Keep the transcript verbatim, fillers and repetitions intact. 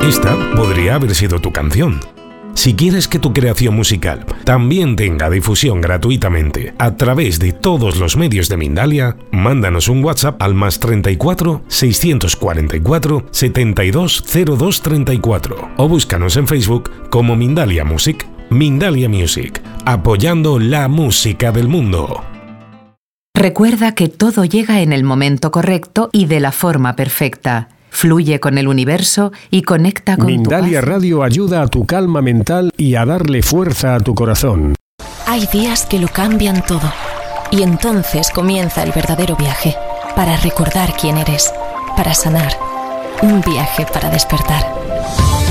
Esta podría haber sido tu canción. Si quieres que tu creación musical también tenga difusión gratuitamente a través de todos los medios de Mindalia, mándanos un WhatsApp al más treinta y cuatro, seiscientos cuarenta y cuatro, setenta y dos, cero dos treinta y cuatro o búscanos en Facebook como Mindalia Music. Mindalia Music, apoyando la música del mundo. Recuerda que todo llega en el momento correcto y de la forma perfecta. Fluye con el universo y conecta con Mindalia tu paz. Radio ayuda a tu calma mental y a darle fuerza a tu corazón. Hay días que lo cambian todo. Y entonces comienza el verdadero viaje. Para recordar quién eres. Para sanar. Un viaje para despertar.